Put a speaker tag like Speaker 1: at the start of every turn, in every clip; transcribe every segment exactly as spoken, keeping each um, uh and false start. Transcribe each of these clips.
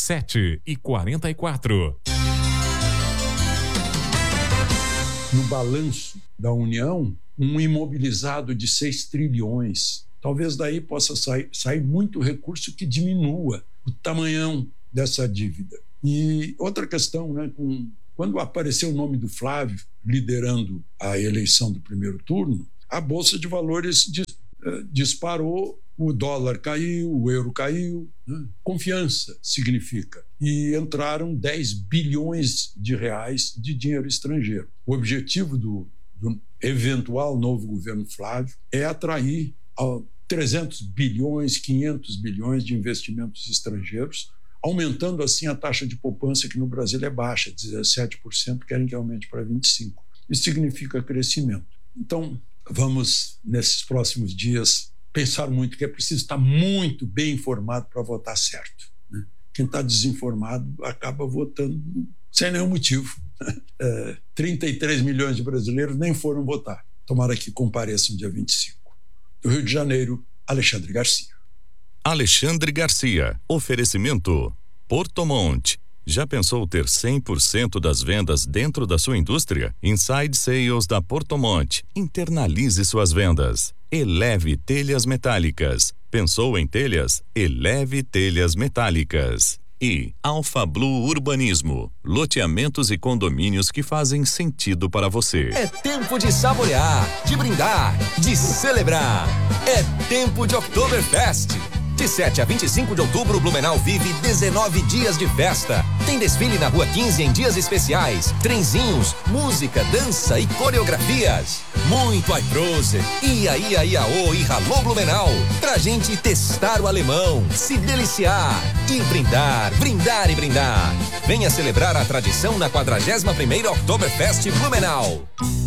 Speaker 1: sete e quarenta e quatro.
Speaker 2: No balanço da União, um imobilizado de seis trilhões. Talvez daí possa sair, sair muito recurso que diminua o tamanhão dessa dívida. E outra questão, né, com, quando apareceu o nome do Flávio liderando a eleição do primeiro turno, a Bolsa de Valores dis, uh, disparou, o dólar caiu, o euro caiu. Né? Confiança significa. E entraram dez bilhões de reais de dinheiro estrangeiro. O objetivo do, do eventual novo governo Flávio é atrair uh, trezentos bilhões, quinhentos bilhões de investimentos estrangeiros, aumentando assim a taxa de poupança, que no Brasil é baixa, dezessete por cento, querem que aumente para vinte e cinco por cento. Isso significa crescimento. Então, vamos, nesses próximos dias, pensar muito que é preciso estar muito bem informado para votar certo. Né? Quem está desinformado acaba votando sem nenhum motivo. É, trinta e três milhões de brasileiros nem foram votar. Tomara que compareçam dia vinte e cinco. Do Rio de Janeiro, Alexandre Garcia.
Speaker 3: Alexandre Garcia. Oferecimento Porto Monte. Já pensou ter cem por cento das vendas dentro da sua indústria? Inside Sales da Porto Monte. Internalize suas vendas. Eleve Telhas Metálicas. Pensou em telhas? Eleve Telhas Metálicas. E Alfa Blue Urbanismo. Loteamentos e condomínios que fazem sentido para você.
Speaker 4: É tempo de saborear, de brindar, de celebrar. É tempo de Oktoberfest. De sete a vinte e cinco de outubro, Blumenau vive dezenove dias de festa. Tem desfile na Rua quinze em dias especiais, trenzinhos, música, dança e coreografias. Muito Aiprose, Ia Ia Iaô e Ralô Blumenau. Pra gente testar o alemão, se deliciar e brindar, brindar e brindar. Venha celebrar a tradição na quadragésima primeira Oktoberfest Blumenau.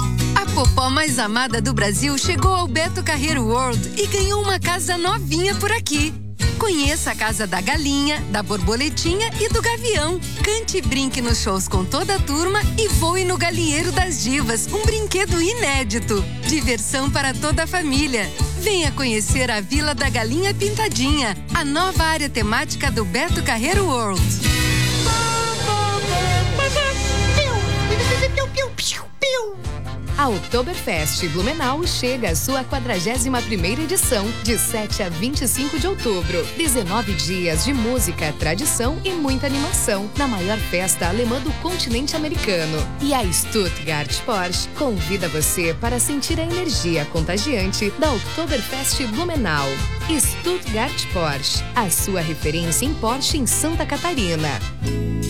Speaker 5: A popó mais amada do Brasil chegou ao Beto Carreiro World e ganhou uma casa novinha por aqui. Conheça a Casa da Galinha, da Borboletinha e do Gavião. Cante e brinque nos shows com toda a turma e voe no Galinheiro das Divas, um brinquedo inédito. Diversão para toda a família. Venha conhecer a Vila da Galinha Pintadinha, a nova área temática do Beto Carreiro World.
Speaker 6: A Oktoberfest Blumenau chega à sua quadragésima primeira edição, de sete a vinte e cinco de outubro. dezenove dias de música, tradição e muita animação, na maior festa alemã do continente americano. E a Stuttgart Porsche convida você para sentir a energia contagiante da Oktoberfest Blumenau. Stuttgart Porsche, a sua referência em Porsche em Santa Catarina.